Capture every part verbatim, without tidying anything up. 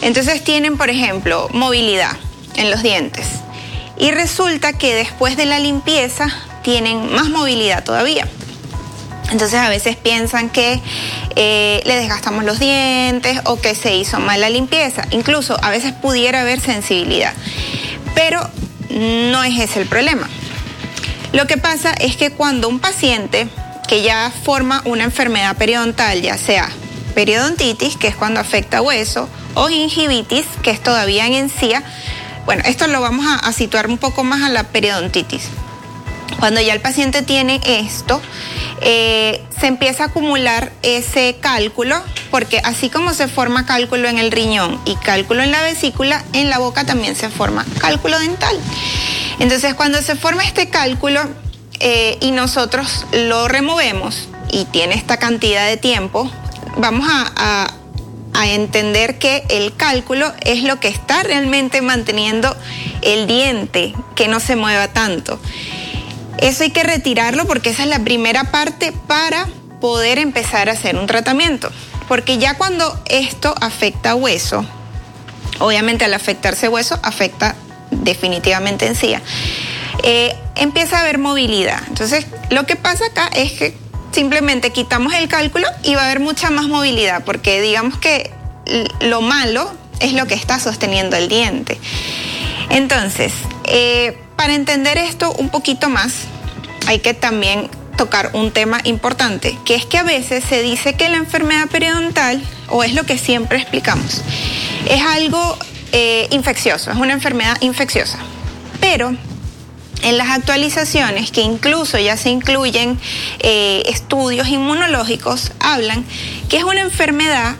Entonces tienen, por ejemplo, movilidad en los dientes. Y resulta que después de la limpieza tienen más movilidad todavía. Entonces a veces piensan que eh, le desgastamos los dientes o que se hizo mal la limpieza. Incluso a veces pudiera haber sensibilidad. Pero no es ese el problema. Lo que pasa es que cuando un paciente que ya forma una enfermedad periodontal, ya sea periodontitis, que es cuando afecta hueso, o gingivitis, que es todavía en encía, bueno, esto lo vamos a, a situar un poco más a la periodontitis. Cuando ya el paciente tiene esto, eh, se empieza a acumular ese cálculo, porque así como se forma cálculo en el riñón y cálculo en la vesícula, en la boca también se forma cálculo dental. Entonces, cuando se forma este cálculo eh, y nosotros lo removemos y tiene esta cantidad de tiempo, vamos a, a, a entender que el cálculo es lo que está realmente manteniendo el diente, que no se mueva tanto. Eso hay que retirarlo porque esa es la primera parte para poder empezar a hacer un tratamiento. Porque ya cuando esto afecta hueso, obviamente al afectarse hueso, afecta definitivamente encía, eh, empieza a haber movilidad. Entonces, lo que pasa acá es que simplemente quitamos el cálculo y va a haber mucha más movilidad, porque digamos que lo malo es lo que está sosteniendo el diente. Entonces, eh, para entender esto un poquito más, hay que también tocar un tema importante, que es que a veces se dice que la enfermedad periodontal, o es lo que siempre explicamos, es algo eh, infeccioso, es una enfermedad infecciosa. Pero en las actualizaciones, que incluso ya se incluyen eh, estudios inmunológicos, hablan que es una enfermedad,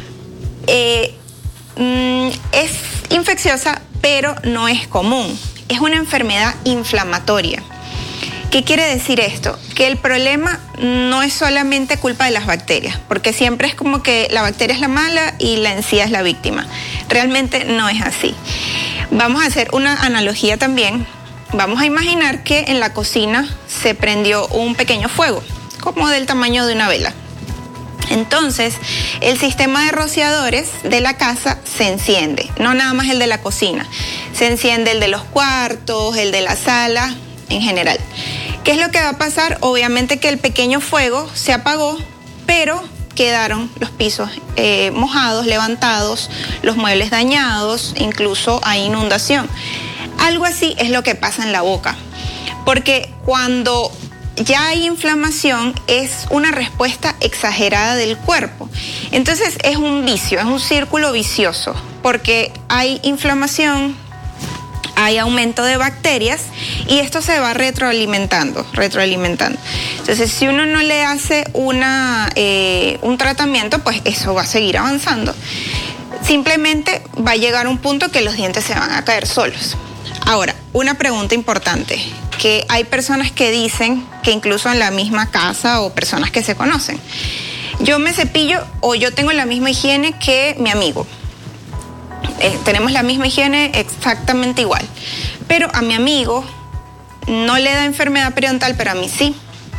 eh, mm, es infecciosa, pero no es común. Es una enfermedad inflamatoria. ¿Qué quiere decir esto? Que el problema no es solamente culpa de las bacterias, porque siempre es como que la bacteria es la mala y la encía es la víctima. Realmente no es así. Vamos a hacer una analogía también. Vamos a imaginar que en la cocina se prendió un pequeño fuego, como del tamaño de una vela. Entonces, el sistema de rociadores de la casa se enciende, no nada más el de la cocina. Se enciende el de los cuartos, el de la sala, en general. ¿Qué es lo que va a pasar? Obviamente que el pequeño fuego se apagó, pero quedaron los pisos eh, mojados, levantados, los muebles dañados, incluso hay inundación. Algo así es lo que pasa en la boca, porque cuando ya hay inflamación es una respuesta exagerada del cuerpo. Entonces es un vicio, es un círculo vicioso, porque hay inflamación, hay aumento de bacterias y esto se va retroalimentando, retroalimentando. Entonces, si uno no le hace una, eh, un tratamiento, pues eso va a seguir avanzando. Simplemente va a llegar un punto que los dientes se van a caer solos. Ahora, una pregunta importante, que hay personas que dicen que incluso en la misma casa o personas que se conocen, yo me cepillo o yo tengo la misma higiene que mi amigo. Eh, tenemos la misma higiene exactamente igual, pero a mi amigo no le da enfermedad periodontal, pero a mí sí.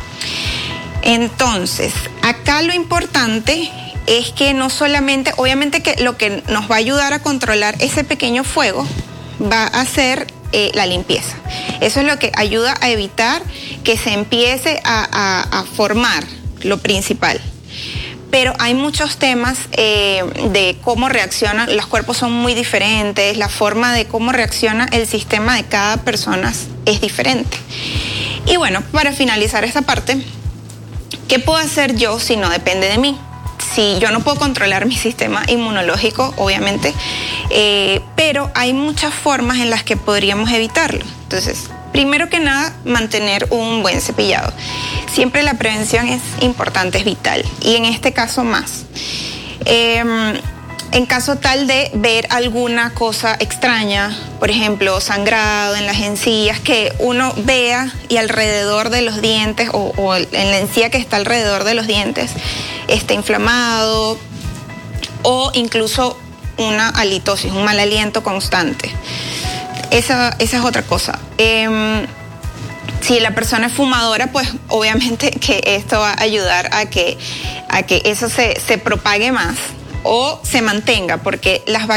Entonces, acá lo importante es que no solamente, obviamente que lo que nos va a ayudar a controlar ese pequeño fuego va a ser eh, la limpieza. Eso es lo que ayuda a evitar que se empiece a, a, a formar lo principal. Pero hay muchos temas eh, de cómo reaccionan, los cuerpos son muy diferentes, la forma de cómo reacciona el sistema de cada persona es diferente. Y bueno, para finalizar esta parte, ¿qué puedo hacer yo si no depende de mí? Si yo no puedo controlar mi sistema inmunológico, obviamente, eh, pero hay muchas formas en las que podríamos evitarlo. Entonces, primero que nada, mantener un buen cepillado. Siempre la prevención es importante, es vital, y en este caso más. Eh, en caso tal de ver alguna cosa extraña, por ejemplo, sangrado en las encías, que uno vea y alrededor de los dientes o, o en la encía que está alrededor de los dientes esté inflamado, o incluso una halitosis, un mal aliento constante. Esa, esa es otra cosa. Eh, si la persona es fumadora, pues obviamente que esto va a ayudar a que, a que eso se, se propague más o se mantenga, porque las